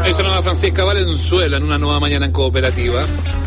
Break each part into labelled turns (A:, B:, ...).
A: Ahí sonaba Francisca Valenzuela en Una Nueva Mañana en Cooperativa.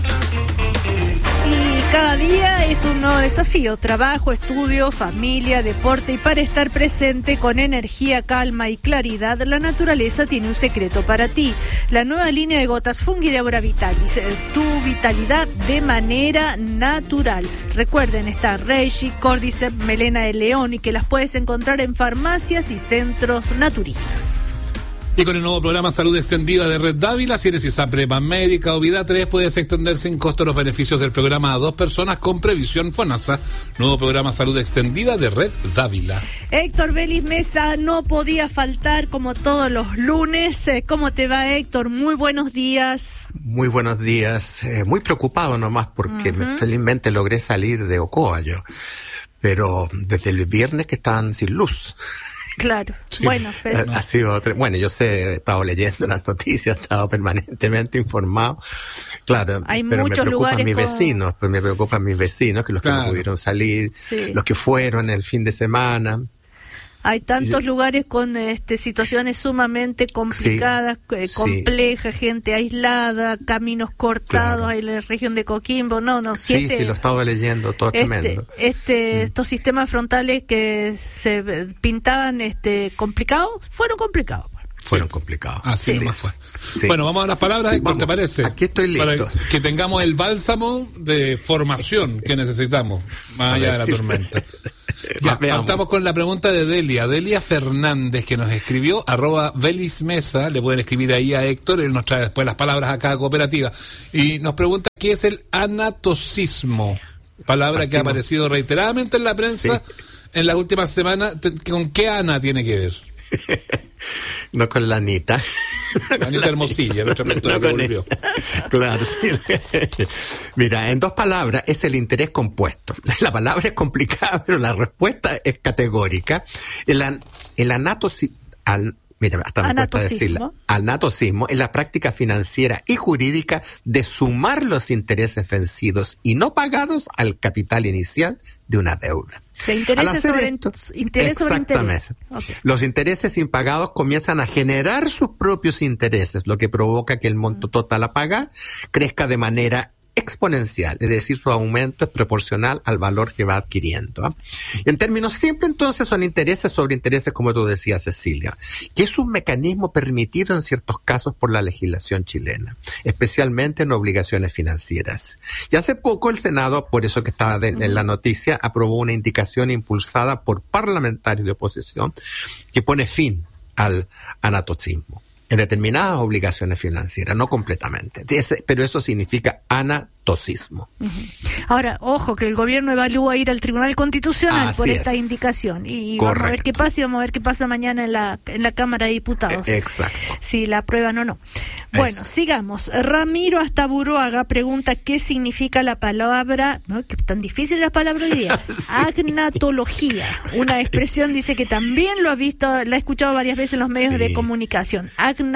B: Y cada día es un nuevo desafío: trabajo, estudio, familia, deporte. Y para estar presente con energía, calma y claridad, la naturaleza tiene un secreto para ti. La nueva línea de gotas Fungi de Aura Vitalis, tu vitalidad de manera natural. Recuerden, está Reishi, Cordyceps, Melena de León, y que las puedes encontrar en farmacias y centros naturistas.
A: Y con el nuevo programa Salud Extendida de Red Dávila, si eres ISAPRE, Médica o Vida 3, puedes extender sin costo los beneficios del programa a 2 personas con previsión FONASA. Nuevo programa Salud Extendida de Red Dávila.
B: Héctor Vélez Mesa no podía faltar como todos los lunes. ¿Cómo te va, Héctor? Muy buenos días.
C: Muy buenos días. Muy preocupado nomás porque felizmente logré salir de Ocoa yo. Pero desde el viernes que estaban sin luz.
B: Claro, sí. Bueno, pues,
C: ha sido bueno, yo sé, he estado leyendo las noticias, he estado permanentemente informado, claro,
B: hay
C: pero
B: muchos
C: me preocupan mis
B: como...
C: vecinos, pues me preocupan mis vecinos, que los que no pudieron salir, sí, los que fueron el fin de semana.
B: Hay tantos lugares con situaciones sumamente complicadas, sí, complejas, sí, gente aislada, caminos cortados, claro, en la región de Coquimbo,
C: sí, sí, lo estaba leyendo, todo tremendo.
B: Estos sistemas frontales que se pintaban complicados, fueron complicados.
C: Fueron complicados.
A: Así sí, nomás fue. Sí. Bueno, vamos a las palabras, Héctor, ¿te parece?
C: Aquí estoy listo.
A: Para que tengamos el bálsamo de formación que necesitamos, más allá de la tormenta. Ya, estamos con la pregunta de Delia Fernández, que nos escribió, @Velismesa, le pueden escribir ahí a Héctor, él nos trae después las palabras acá a Cooperativa, y nos pregunta qué es el anatocismo, palabra que ha aparecido reiteradamente en la prensa en las últimas semanas. ¿Con qué Ana tiene que ver?
C: No con la Anita.
A: La Anita Hermosilla, nuestra mentora que volvió.
C: Claro, sí. Mira, en 2 palabras es el interés compuesto. La palabra es complicada, pero la respuesta es categórica. El anatocismo, mira, hasta me cuesta decirla. Anatocismo es la práctica financiera y jurídica de sumar los intereses vencidos y no pagados al capital inicial de una deuda.
B: Interés sobre interés.
C: Okay. Los intereses impagados comienzan a generar sus propios intereses, lo que provoca que el monto total a pagar crezca de manera exponencial, es decir, su aumento es proporcional al valor que va adquiriendo. En términos simples, entonces, son intereses sobre intereses, como tú decías, Cecilia, que es un mecanismo permitido en ciertos casos por la legislación chilena, especialmente en obligaciones financieras. Y hace poco el Senado, por eso que estaba en la noticia, aprobó una indicación impulsada por parlamentarios de oposición que pone fin al anatocismo en determinadas obligaciones financieras, no completamente. Pero eso significa anatocismo.
B: Ahora, ojo, que el gobierno evalúa ir al Tribunal Constitucional por esta indicación. Y vamos a ver qué pasa, y vamos a ver qué pasa mañana en la Cámara de Diputados.
C: Exacto.
B: Si la aprueban o no. Bueno, sigamos. Ramiro Astaburuaga pregunta qué significa la palabra, ¿no? Que tan difícil la palabra hoy día. Sí. Agnatología. Una expresión, dice que también lo ha visto, la ha escuchado varias veces en los medios de comunicación.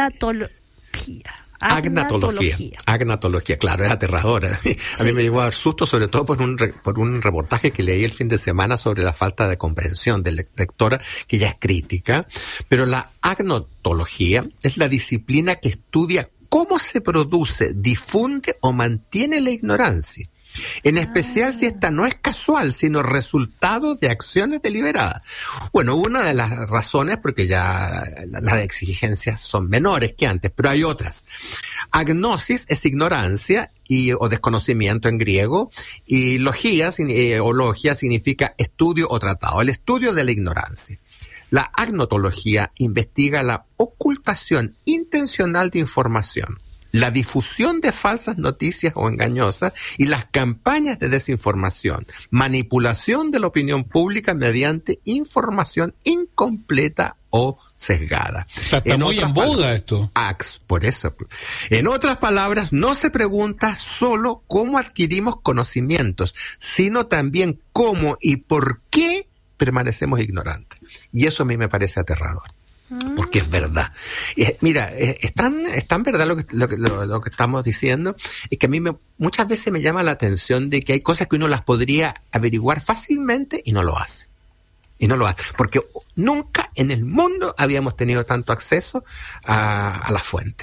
B: Agnatología, claro, es aterradora. A mí me llegó a dar susto, sobre todo por un reportaje que leí el fin de semana sobre la falta de comprensión de la lectora, que ya es crítica. Pero la agnatología es la disciplina que estudia cómo se produce, difunde o mantiene la ignorancia. En especial si esta no es casual, sino resultado de acciones deliberadas. Bueno, una de las razones, porque ya las exigencias son menores que antes, pero hay otras. Agnosis es ignorancia o desconocimiento en griego, y logia significa estudio o tratado, el estudio de la ignorancia. La agnotología investiga la ocultación intencional de información, la difusión de falsas noticias o engañosas y las campañas de desinformación, manipulación de la opinión pública mediante información incompleta o sesgada.
A: O sea, está muy en boga esto.
C: Por eso. En otras palabras, no se pregunta solo cómo adquirimos conocimientos, sino también cómo y por qué permanecemos ignorantes. Y eso a mí me parece aterrador. Porque es verdad. Mira, es tan verdad lo que estamos diciendo, es que a mí muchas veces me llama la atención de que hay cosas que uno las podría averiguar fácilmente y no lo hace. Porque nunca en el mundo habíamos tenido tanto acceso a las fuentes.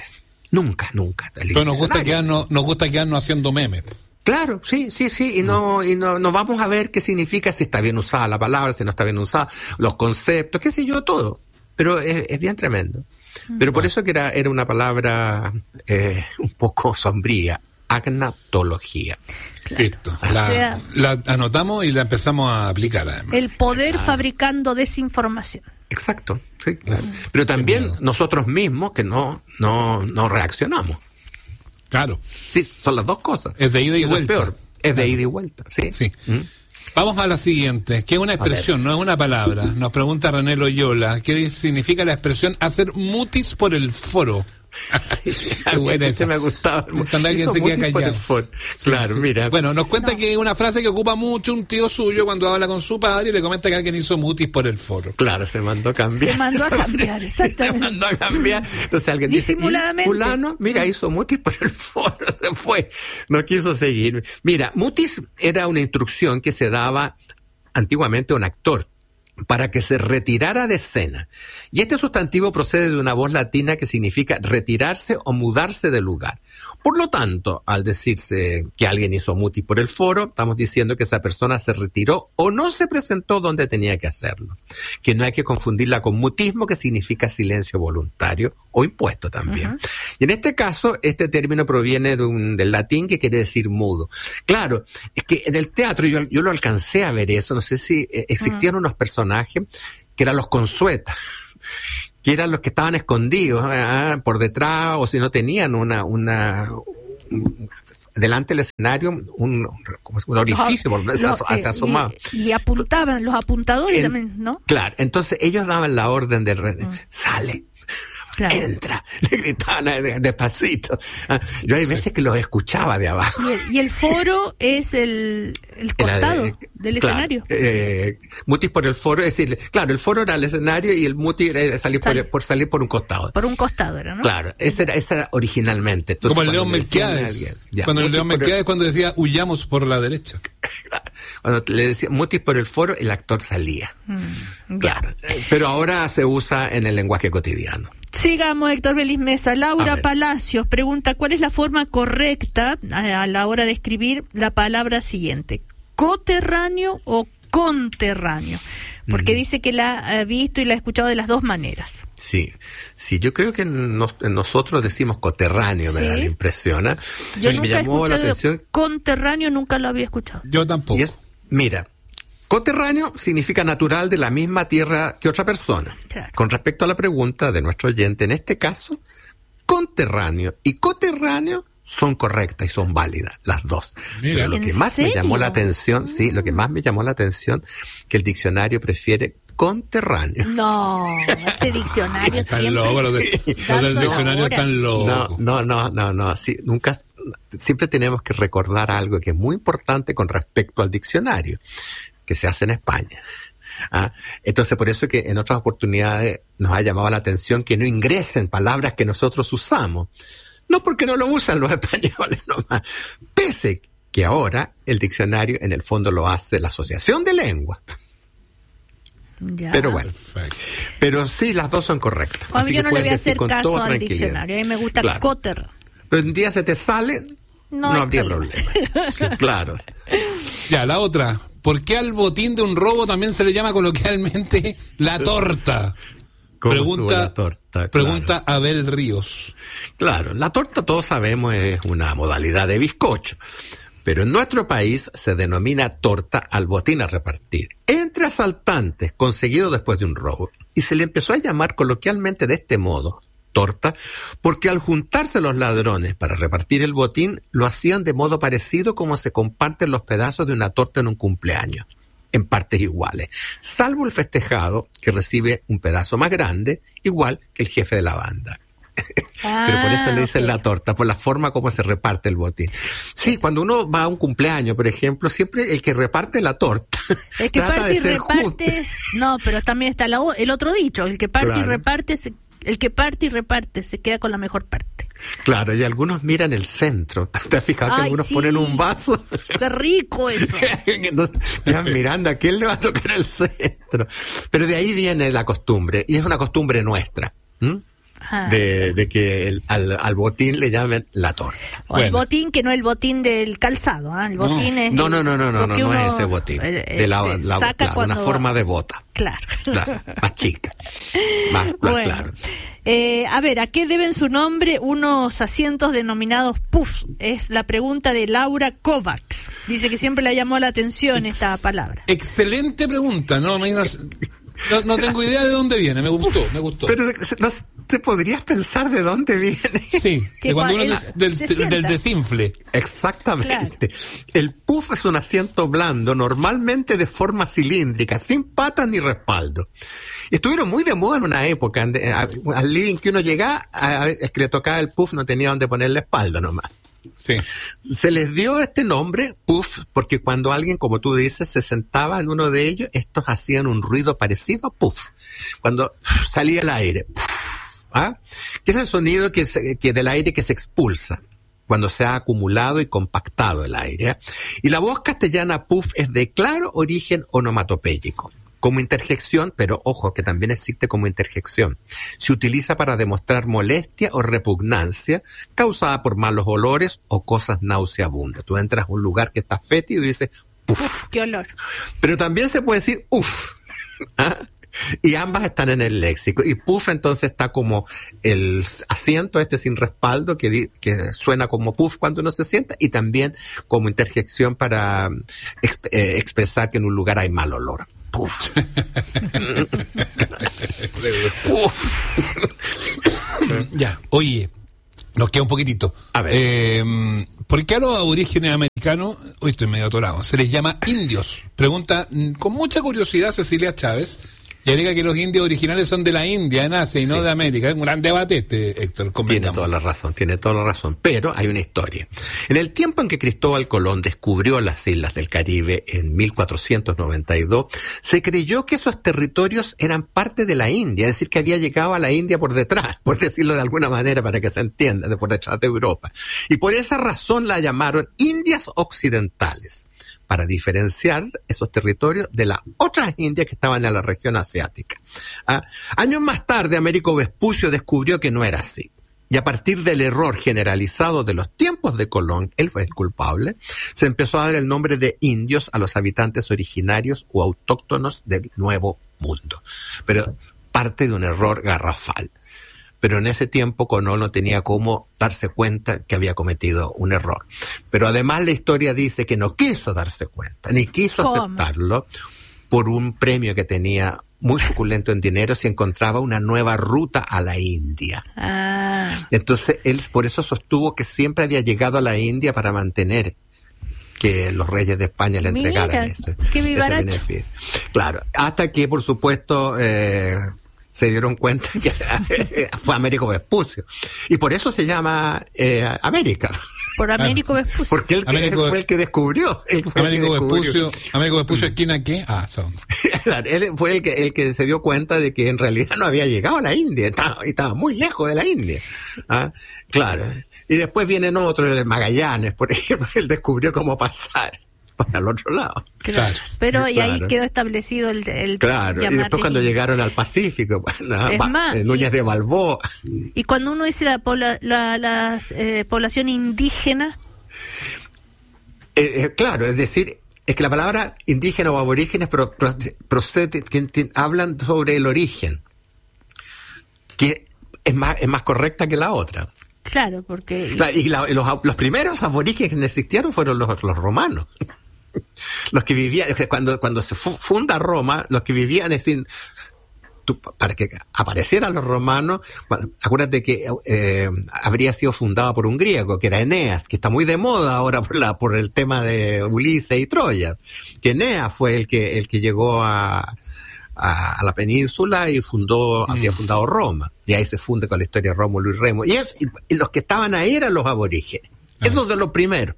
C: Nunca.
A: Pero nos gusta quedarnos haciendo memes.
C: Claro, sí, y no vamos a ver qué significa, si está bien usada la palabra, si no está bien usada, los conceptos, qué sé yo, todo. Pero es bien tremendo. Pero por eso que era una palabra un poco sombría, agnatología.
A: Claro. Listo. La anotamos y la empezamos a aplicar, además.
D: El poder fabricando desinformación.
C: Exacto, sí, claro. Pero también nosotros mismos que no reaccionamos.
A: Claro.
C: Sí, son las dos cosas.
A: Es de ida y vuelta.
C: Es peor. Es de ida y vuelta, sí.
A: Vamos a la siguiente, que es una expresión, no es una palabra. Nos pregunta René Loyola, ¿qué significa la expresión hacer mutis por el foro?
C: Sí, qué buena esa. Me ha gustado.
A: Cuando alguien se queda callado.
C: Claro, mira.
A: Bueno, nos cuenta que es una frase que ocupa mucho un tío suyo cuando habla con su padre y le comenta que alguien hizo mutis por el foro.
C: Claro, se mandó a cambiar.
D: Exactamente.
C: Se mandó a cambiar. Entonces alguien dice, fulano, mira, hizo mutis por el foro, se fue. No quiso seguir. Mira, mutis era una instrucción que se daba antiguamente a un actor para que se retirara de escena. Y este sustantivo procede de una voz latina que significa retirarse o mudarse de lugar. Por lo tanto, al decirse que alguien hizo mutis por el foro, estamos diciendo que esa persona se retiró o no se presentó donde tenía que hacerlo. Que no hay que confundirla con mutismo, que significa silencio voluntario o impuesto también. Uh-huh. Y en este caso, este término proviene del latín que quiere decir mudo. Claro, es que en el teatro yo lo alcancé a ver eso, no sé si existían unos personajes que eran los consuetas, que eran los que estaban escondidos por detrás, o si no tenían delante del escenario un orificio por donde se asomaba.
D: Y apuntaban, los apuntadores también, ¿no?
C: Claro, entonces ellos daban la orden de sale. Claro. Entra, le gritaban despacito. Yo hay veces que los escuchaba de abajo.
D: Y el foro es el costado del escenario.
C: Mutis por el foro, es decir, claro, el foro era el escenario y el mutis era salir por un costado.
D: Por un costado era, ¿no?
C: Claro, ese era originalmente. Entonces,
A: como el León Melquiades. Cuando el León Melquiades cuando decía huyamos por la derecha.
C: Cuando le decía mutis por el foro, el actor salía. Claro. Pero ahora se usa en el lenguaje cotidiano.
D: Sigamos, Héctor Belis Mesa. Laura Palacios pregunta, ¿cuál es la forma correcta a la hora de escribir la palabra siguiente? ¿Coterráneo o conterráneo? Porque dice que la ha visto y la ha escuchado de las dos maneras.
C: Sí, yo creo que nosotros decimos coterráneo, me da la impresión.
D: Yo nunca he escuchado conterráneo, nunca lo había escuchado.
A: Yo tampoco.
C: Mira, coterráneo significa natural de la misma tierra que otra persona. Claro. Con respecto a la pregunta de nuestro oyente, en este caso, conterráneo y coterráneo son correctas y son válidas, las dos.
A: Mira.
C: Pero lo que más me llamó la atención, que el diccionario prefiere conterráneo.
D: No, ese diccionario
A: están locos, los del diccionario están locos.
C: No, sí, siempre tenemos que recordar algo que es muy importante con respecto al diccionario, que se hace en España. Entonces, por eso que en otras oportunidades nos ha llamado la atención que no ingresen palabras que nosotros usamos. No porque no lo usan los españoles nomás, pese que ahora el diccionario en el fondo lo hace la Asociación de Lenguas.
D: Ya.
C: Pero bueno, pero sí, las dos son correctas.
D: Así yo no le voy a hacer caso al diccionario, a mí me gusta coter.
C: Pero un día se te sale, no habría problema. Sí, claro.
A: Ya, la otra. ¿Por qué al botín de un robo también se le llama coloquialmente la torta? Pregunta Abel Ríos.
C: Claro, la torta todos sabemos es una modalidad de bizcocho, pero en nuestro país se denomina torta al botín a repartir entre asaltantes conseguido después de un robo, y se le empezó a llamar coloquialmente de este modo, torta, porque al juntarse los ladrones para repartir el botín lo hacían de modo parecido como se comparten los pedazos de una torta en un cumpleaños, en partes iguales, salvo el festejado, que recibe un pedazo más grande, igual que el jefe de la banda. Pero por eso le dicen la torta, por la forma como se reparte el botín. Sí, cuando uno va a un cumpleaños, por ejemplo, siempre el que reparte la torta
D: el que parte y reparte no, pero también está el otro dicho, el que parte y reparte se queda con la mejor parte.
C: Claro, y algunos miran el centro. ¿Te has fijado que algunos ponen un vaso?
D: ¡Qué rico eso!
C: Están mirando a quién le va a tocar el centro. Pero de ahí viene la costumbre, y es una costumbre nuestra. de que al botín le llamen la torta.
D: O el botín, que no es el botín del calzado, ¿eh? El botín es...
C: No es ese botín. Una forma de bota.
D: Claro,
C: más chica. Más claro.
D: A ver, ¿a qué deben su nombre unos asientos denominados puffs? Es la pregunta de Laura Kovacs. Dice que siempre le llamó la atención esta palabra.
A: Excelente pregunta, ¿no? No tengo idea de dónde viene, me gustó.
C: Pero no te podrías pensar de dónde viene.
A: Sí, de cuando uno del desinfle.
C: Exactamente. Claro. El puff es un asiento blando, normalmente de forma cilíndrica, sin patas ni respaldo. Estuvieron muy de moda en una época, al living que uno llegaba, es que le tocaba el puff, no tenía dónde ponerle espalda nomás.
A: Sí.
C: Se les dio este nombre, puff, porque cuando alguien, como tú dices, se sentaba en uno de ellos, estos hacían un ruido parecido a puff. Cuando salía el aire, puff, que es el sonido que del aire que se expulsa cuando se ha acumulado y compactado el aire. Y la voz castellana puff es de claro origen onomatopéyico. Como interjección, pero ojo que también existe como interjección, se utiliza para demostrar molestia o repugnancia causada por malos olores o cosas nauseabundas. Tú entras a un lugar que está fétido y dices, ¡puf!
D: ¡Qué olor!
C: Pero también se puede decir, ¡uf! Y ambas están en el léxico. Y puff entonces está como el asiento sin respaldo que suena como puff cuando uno se sienta, y también como interjección para expresar que en un lugar hay mal olor. Puf.
A: Ya, oye, nos queda un poquitito.
C: A ver.
A: ¿Por qué a los aborígenes americanos, hoy estoy medio atorado, se les llama indios? Pregunta con mucha curiosidad Cecilia Chávez. Y agrega que los indios originales son de la India, en Asia, y no de América. Es un gran debate Héctor.
C: Tiene toda la razón. Pero hay una historia. En el tiempo en que Cristóbal Colón descubrió las islas del Caribe en 1492, se creyó que esos territorios eran parte de la India, es decir, que había llegado a la India por detrás, por decirlo de alguna manera para que se entienda, por detrás de Europa. Y por esa razón la llamaron Indias Occidentales, para diferenciar esos territorios de las otras Indias que estaban en la región asiática. Años más tarde, Américo Vespucio descubrió que no era así. Y a partir del error generalizado de los tiempos de Colón, él fue el culpable, se empezó a dar el nombre de indios a los habitantes originarios o autóctonos del Nuevo Mundo. Pero parte de un error garrafal. Pero en ese tiempo Colón no tenía cómo darse cuenta que había cometido un error. Pero además la historia dice que no quiso darse cuenta, ni quiso aceptarlo, por un premio que tenía muy suculento en dinero si encontraba una nueva ruta a la India. Entonces él por eso sostuvo que siempre había llegado a la India para mantener que los reyes de España le entregaran ese beneficio. Claro, hasta que por supuesto se dieron cuenta que fue Américo Vespucio. Y por eso se llama América.
D: Por Américo Vespucio.
C: Porque él fue el que descubrió.
A: Américo Vespucio, ¿esquina qué? Son.
C: Él fue el que se dio cuenta de que en realidad no había llegado a la India. Estaba muy lejos de la India. Claro. Y después vienen otros, de Magallanes, por ejemplo. Él descubrió cómo pasar para el otro lado.
D: Claro. Pero y ahí quedó establecido el
C: claro, y después cuando llegaron al Pacífico, Núñez de Balboa.
D: Y cuando uno dice la población indígena...
C: claro, es decir, es que la palabra indígena o aborígenes procede, hablan sobre el origen, que es más correcta que la otra.
D: Claro, porque...
C: los primeros aborígenes que existieron fueron los romanos. Los que vivían, cuando se funda Roma, los que vivían, es decir, para que aparecieran los romanos, acuérdate que habría sido fundada por un griego, que era Eneas, que está muy de moda ahora por el tema de Ulises y Troya, que Eneas fue el que llegó a la península y había fundado Roma, y ahí se funde con la historia de Rómulo y Remo, y los que estaban ahí eran los aborígenes, esos de los primeros.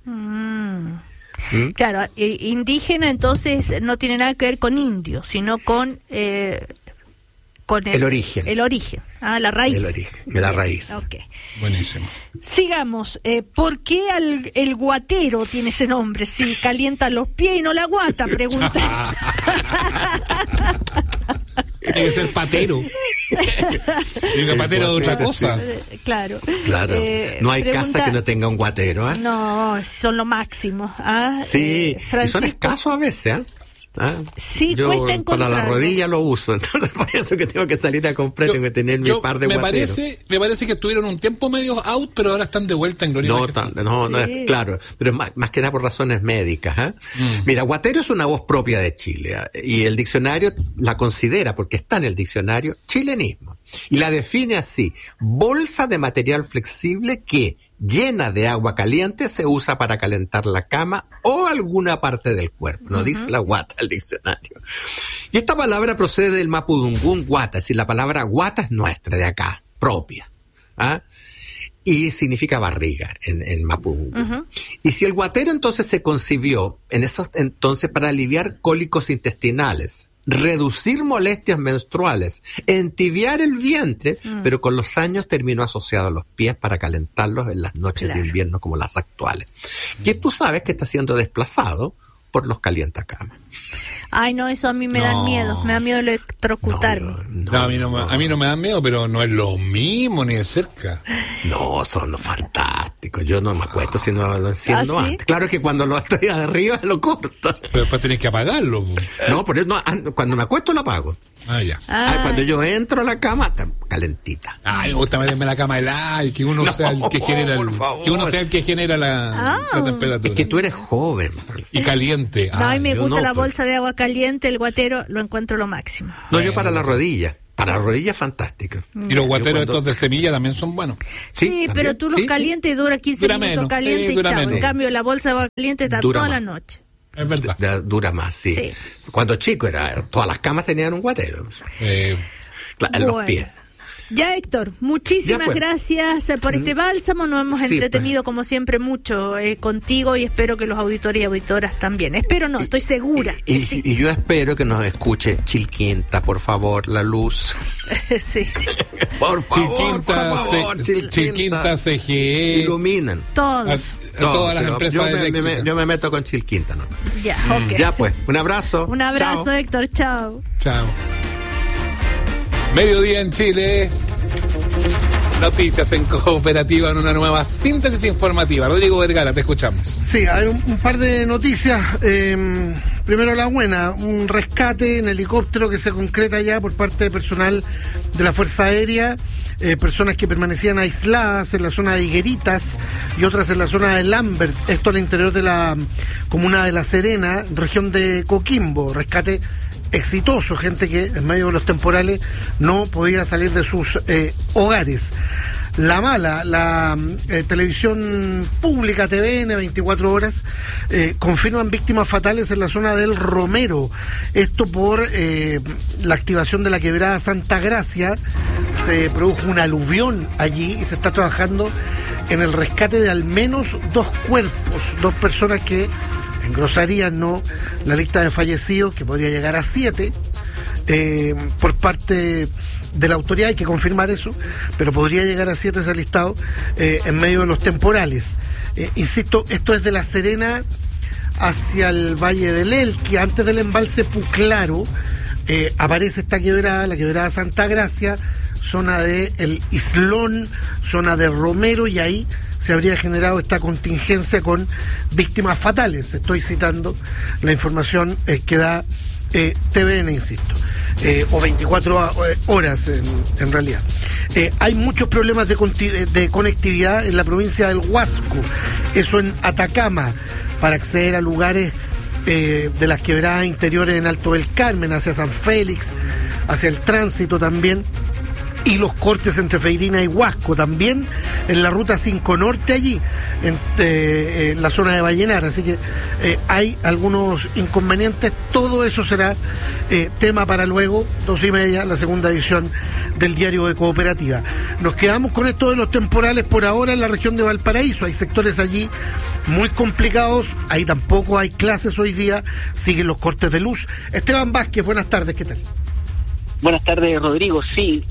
D: Claro, indígena entonces no tiene nada que ver con indio, sino con el
C: origen.
D: El origen, la raíz.
C: El origen, la raíz.
D: Okay.
A: Buenísimo.
D: Sigamos. ¿Por qué el guatero tiene ese nombre? Si calienta los pies y no la guata, pregunta.
A: Tiene que ser patero. Tiene que patero de otra cosa.
D: Claro.
C: No hay casa que no tenga un guatero, ¿eh?
D: No, son lo máximo.
C: Sí, y son escasos a veces, ¿eh?
D: Sí,
C: yo
D: cuesta encontrarlo.
C: Para la rodilla lo uso, entonces por eso que tengo que salir a comprar, tengo que tener mi par de guateros.
A: Me parece que estuvieron un tiempo medio out, pero ahora están de vuelta en Gloria.
C: No, claro, pero más que nada por razones médicas, ¿eh? Mira, guatero es una voz propia de Chile, y el diccionario la considera, porque está en el diccionario, chilenismo, y la define así: bolsa de material flexible que, llena de agua caliente, se usa para calentar la cama o alguna parte del cuerpo. No dice la guata el diccionario. Y esta palabra procede del mapudungún guata, es decir, la palabra guata es nuestra, de acá, propia. Y significa barriga en mapudungún. Y si el guatero entonces se concibió entonces para aliviar cólicos intestinales, reducir molestias menstruales, entibiar el vientre, pero con los años terminó asociado a los pies para calentarlos en las noches de invierno como las actuales. Que tú sabes que está siendo desplazado por los calientacamas.
D: Ay, no, eso a mí me da miedo. Me da miedo electrocutarme.
A: A mí no me da miedo, pero no es lo mismo ni de cerca.
C: No, son fantásticos. Yo no me acuerdo si no lo enciendo antes. Claro que cuando lo estoy de arriba lo corto.
A: Pero después tenés que apagarlo.
C: No, por eso cuando me acuesto lo apago.
A: Ya.
C: Cuando yo entro a la cama, está calentita.
A: Me gusta meterme en la cama helada y que uno sea el que genera la temperatura.
C: Es que tú eres joven.
A: Y caliente.
D: No, y me gusta la bolsa de agua caliente, el guatero, lo encuentro lo máximo.
C: Yo para la rodilla. Para la rodilla, fantástico.
A: Y los guateros estos de semilla también son buenos.
D: Sí, pero tú los calientes y dura 15 minutos caliente y chao. En cambio, la bolsa de agua caliente está toda la noche.
A: Es verdad.
C: Dura más, sí. Cuando chico todas las camas tenían un guatero. En los pies.
D: Ya, Héctor, muchísimas gracias por este bálsamo. Nos hemos entretenido, como siempre, mucho contigo, y espero que los auditores y auditoras también. Estoy segura.
C: Y yo espero que nos escuche Chilquinta, por favor, la luz.
D: Sí.
C: Por favor,
A: Chilquinta, CGE.
C: Iluminan.
D: Todas
A: las empresas eléctricas.
C: Yo me meto con Chilquinta, ¿no?
D: Ya,
C: pues, un abrazo.
D: Un abrazo, chao. Héctor, chao.
A: Mediodía en Chile. Noticias en Cooperativa en una nueva síntesis informativa. Rodrigo Vergara, te escuchamos.
E: Sí, a ver, un par de noticias. Primero la buena, un rescate en helicóptero que se concreta ya por parte de personal de la Fuerza Aérea, personas que permanecían aisladas en la zona de Higueritas y otras en la zona de Lambert, esto al interior de la comuna de La Serena, región de Coquimbo. Rescate exitoso, gente que en medio de los temporales no podía salir de sus hogares. La mala, la televisión pública, TVN, 24 horas, confirman víctimas fatales en la zona del Romero. Esto por la activación de la quebrada Santa Gracia. Se produjo un aluvión allí y se está trabajando en el rescate de al menos 2 cuerpos, 2 personas que engrosarían la lista de fallecidos, que podría llegar a 7 por parte de la autoridad. Hay que confirmar eso, pero podría llegar a 7 ese listado en medio de los temporales. Insisto, esto es de La Serena hacia el Valle del Elqui, antes del embalse Puclaro. Aparece esta quebrada, la quebrada Santa Gracia, zona de El Islón, zona de Romero, y ahí se habría generado esta contingencia con víctimas fatales. Estoy citando la información que da TVN, insisto, o 24 horas en realidad. Hay muchos problemas de conectividad en la provincia del Huasco, eso en Atacama, para acceder a lugares de las quebradas interiores en Alto del Carmen, hacia San Félix, hacia el tránsito también. Y los cortes entre Feirina y Huasco, también en la ruta 5 Norte allí, en la zona de Vallenar. Así que hay algunos inconvenientes. Todo eso será tema para luego, 2:30, la segunda edición del Diario de Cooperativa. Nos quedamos con esto de los temporales por ahora en la región de Valparaíso. Hay sectores allí muy complicados. Ahí tampoco hay clases hoy día. Siguen los cortes de luz. Esteban Vázquez, buenas tardes, ¿qué tal?
F: Buenas tardes, Rodrigo. Sí,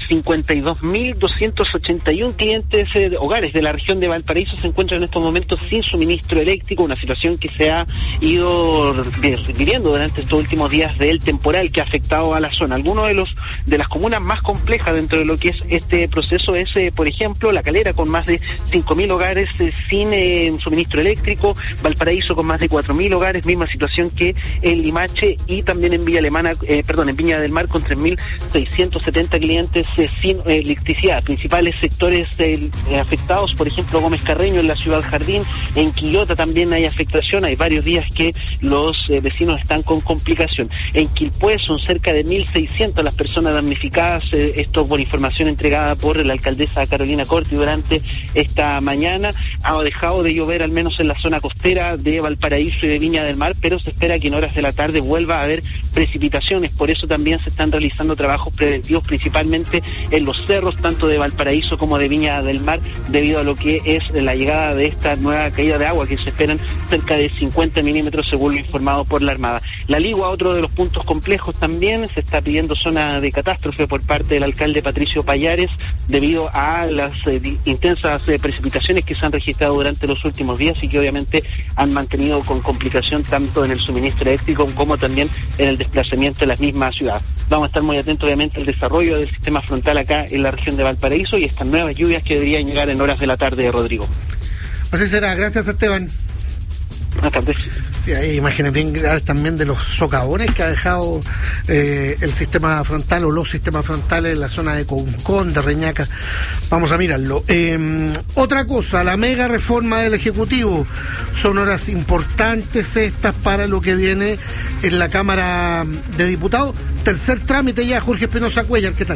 F: 52.281 clientes hogares de la región de Valparaíso se encuentran en estos momentos sin suministro eléctrico, una situación que se ha ido viviendo durante estos últimos días del temporal que ha afectado a la zona. Algunos de las comunas más complejas dentro de lo que es este proceso es, por ejemplo, La Calera, con más de 5.000 hogares sin suministro eléctrico, Valparaíso con más de 4.000 hogares, misma situación que en Limache, y también en en Viña del Mar con 3.670 clientes sin electricidad. Principales sectores afectados, por ejemplo, Gómez Carreño en la ciudad Jardín, en Quillota también hay afectación, hay varios días que los vecinos están con complicación. En Quilpué son cerca de 1.600 las personas damnificadas, esto por información entregada por la alcaldesa Carolina Corti durante esta mañana. Ha dejado de llover al menos en la zona costera de Valparaíso y de Viña del Mar, pero se espera que en horas de la tarde vuelva a haber precipitaciones, por eso también se están realizando trabajos preventivos principalmente en los cerros, tanto de Valparaíso como de Viña del Mar, debido a lo que es la llegada de esta nueva caída de agua, que se esperan cerca de 50 milímetros según lo informado por la Armada. La Ligua, otro de los puntos complejos también, se está pidiendo zona de catástrofe por parte del alcalde Patricio Payares, debido a las intensas precipitaciones que se han registrado durante los últimos días y que obviamente han mantenido con complicación tanto en el suministro eléctrico como también en el desplazamiento de la misma ciudad. Vamos a estar muy atentos obviamente al desarrollo del sistema frontal acá en la región de Valparaíso y estas nuevas lluvias que deberían llegar en horas de la tarde, Rodrigo.
E: Así será, gracias Esteban.
F: Buenas tardes.
E: Sí, hay imágenes bien graves también de los socavones que ha dejado el sistema frontal o los sistemas frontales en la zona de Concón, de Reñaca. Vamos a mirarlo. Otra cosa, la mega reforma del Ejecutivo. Son horas importantes estas para lo que viene en la Cámara de Diputados. Tercer trámite ya, Jorge Espinosa Cuellar, ¿qué tal?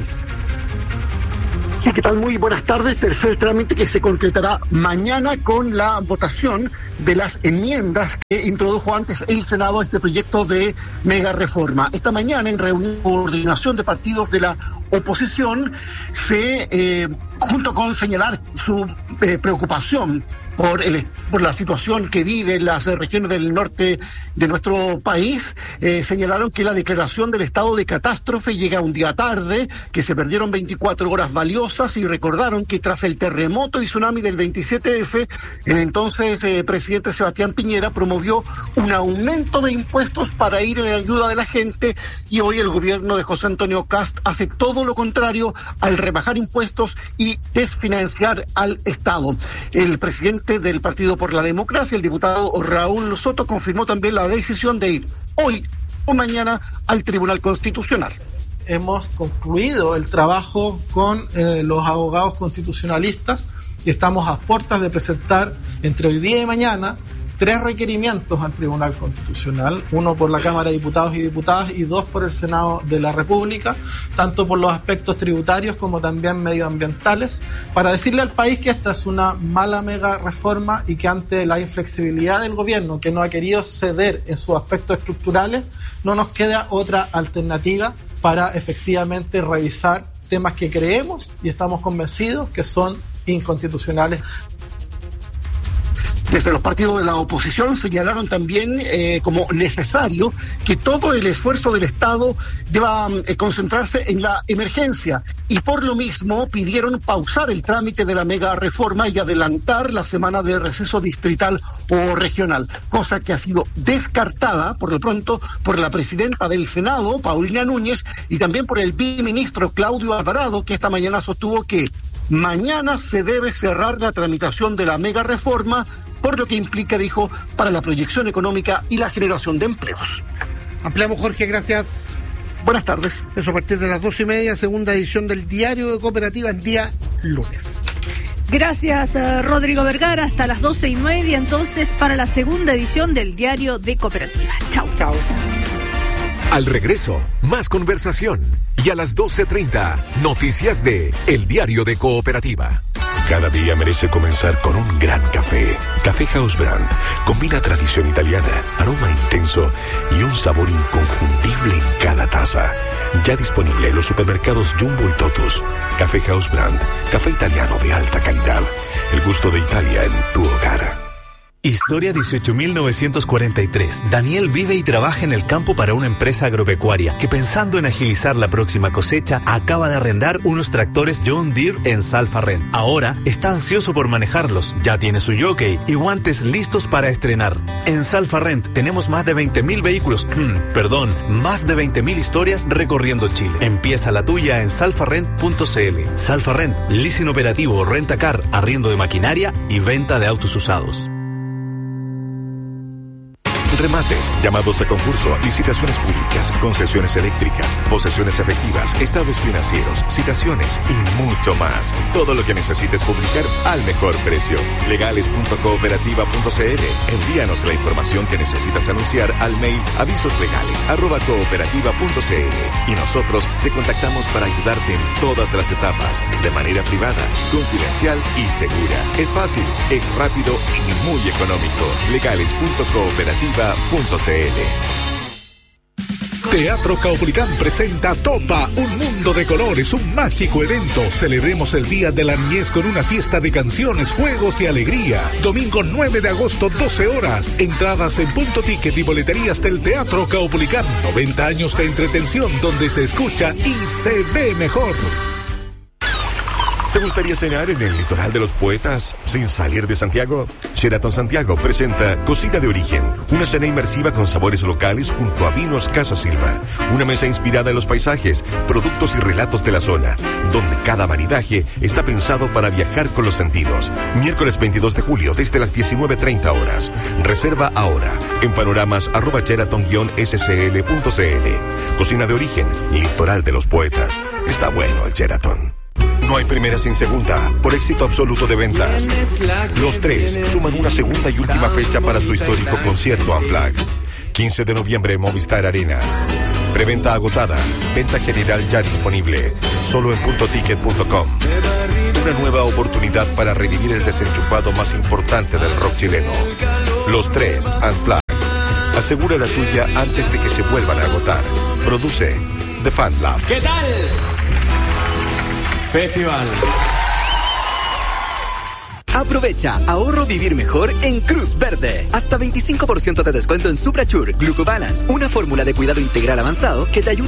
G: Sí, ¿qué tal? Muy buenas tardes. Tercer trámite que se concretará mañana con la votación de las enmiendas que introdujo antes el Senado a este proyecto de mega reforma. Esta mañana, en reunión de coordinación de partidos de la oposición, junto con señalar su preocupación por la situación que vive en las regiones del norte de nuestro país, señalaron que la declaración del estado de catástrofe llega un día tarde, que se perdieron 24 horas valiosas, y recordaron que tras el terremoto y tsunami del 27F, el entonces presidente Sebastián Piñera promovió un aumento de impuestos para ir en ayuda de la gente, y hoy el gobierno de José Antonio Kast hace todo lo contrario al rebajar impuestos y desfinanciar al Estado. El presidente del Partido por la Democracia, el diputado Raúl Soto, confirmó también la decisión de ir hoy o mañana al Tribunal Constitucional.
H: Hemos concluido el trabajo con los abogados constitucionalistas y estamos a puertas de presentar entre hoy día y mañana 3 requerimientos al Tribunal Constitucional, uno por la Cámara de Diputados y Diputadas y 2 por el Senado de la República, tanto por los aspectos tributarios como también medioambientales, para decirle al país que esta es una mala mega reforma y que ante la inflexibilidad del gobierno, que no ha querido ceder en sus aspectos estructurales, no nos queda otra alternativa para efectivamente revisar temas que creemos y estamos convencidos que son inconstitucionales.
G: Desde los partidos de la oposición señalaron también como necesario que todo el esfuerzo del Estado deba concentrarse en la emergencia, y por lo mismo pidieron pausar el trámite de la mega reforma y adelantar la semana de receso distrital o regional, cosa que ha sido descartada por lo pronto por la presidenta del Senado, Paulina Núñez, y también por el viceministro Claudio Alvarado, que esta mañana sostuvo que mañana se debe cerrar la tramitación de la mega reforma, por lo que implica, dijo, para la proyección económica y la generación de empleos.
E: Ampliamos, Jorge, gracias.
G: Buenas tardes.
E: Eso a partir de las 2:30, segunda edición del Diario de Cooperativa, en día lunes.
D: Gracias, Rodrigo Vergara. Hasta las 12:30, entonces, para la segunda edición del Diario de Cooperativa. Chau.
E: Chao.
I: Al regreso, más conversación. Y a las 12:30, noticias de El Diario de Cooperativa.
J: Cada día merece comenzar con un gran café. Café House Brand combina tradición italiana, aroma intenso y un sabor inconfundible en cada taza. Ya disponible en los supermercados Jumbo y Totus. Café House Brand, café italiano de alta calidad. El gusto de Italia en tu hogar.
K: Historia 18.943. Daniel vive y trabaja en el campo para una empresa agropecuaria que, pensando en agilizar la próxima cosecha, acaba de arrendar unos tractores John Deere en Salfarrent. Ahora está ansioso por manejarlos, ya tiene su jockey y guantes listos para estrenar. En Salfarrent tenemos más de 20.000 vehículos, más de 20.000 historias recorriendo Chile. Empieza la tuya en salfarrent.cl. Salfarrent, leasing operativo, renta-car, arriendo de maquinaria y venta de autos usados.
J: Remates, llamados a concurso, licitaciones públicas, concesiones eléctricas, posesiones efectivas, estados financieros, citaciones y mucho más. Todo lo que necesites publicar al mejor precio. Legales.cooperativa.cl. Envíanos la información que necesitas anunciar al mail avisoslegales@cooperativa.cl y nosotros te contactamos para ayudarte en todas las etapas, de manera privada, confidencial y segura. Es fácil, es rápido y muy económico. Legales.cooperativa.cl.
L: Teatro Caupolicán presenta Topa, un mundo de colores, un mágico evento. Celebremos el Día de la Niñez con una fiesta de canciones, juegos y alegría. Domingo 9 de agosto, 12 horas. Entradas en Punto Ticket y boleterías del Teatro Caupolicán. 90 años de entretención donde se escucha y se ve mejor.
J: ¿Te gustaría cenar en el litoral de los poetas sin salir de Santiago? Sheraton Santiago presenta Cocina de Origen, una cena inmersiva con sabores locales junto a Vinos Casa Silva. Una mesa inspirada en los paisajes, productos y relatos de la zona, donde cada maridaje está pensado para viajar con los sentidos. Miércoles 22 de julio desde las 19:30 horas. Reserva ahora en panoramas@sheraton-scl.cl. Cocina de Origen, litoral de los poetas. Está bueno el Sheraton. No hay primera sin segunda, por éxito absoluto de ventas. Los Tres suman una segunda y última fecha para su histórico concierto Unplugged. 15 de noviembre, Movistar Arena. Preventa agotada, venta general ya disponible, solo en puntoticket.com. Una nueva oportunidad para revivir el desenchufado más importante del rock chileno. Los Tres Unplugged. Asegura la tuya antes de que se vuelvan a agotar. Produce The Fan Lab.
M: ¿Qué tal? Festival.
N: Aprovecha, ahorro vivir mejor en Cruz Verde. Hasta 25% de descuento en Suprachur Glucobalance, una fórmula de cuidado integral avanzado que te ayuda